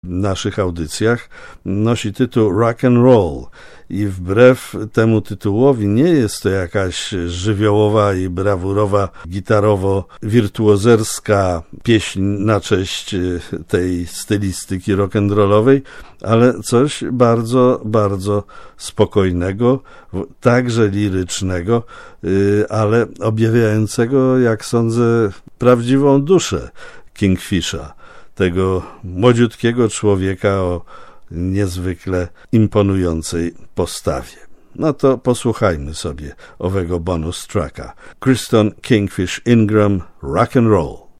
naszych audycjach, nosi tytuł Rock and Roll i wbrew temu tytułowi nie jest to jakaś żywiołowa i brawurowa, gitarowo-wirtuozerska pieśń na cześć tej stylistyki rock'n'rollowej, ale coś bardzo, bardzo spokojnego, także lirycznego, ale objawiającego, jak sądzę, prawdziwą duszę Kingfisha, tego młodziutkiego człowieka o niezwykle imponującej postawie. No to posłuchajmy sobie owego bonus tracka. Kristen Kingfish Ingram, Rock and Roll.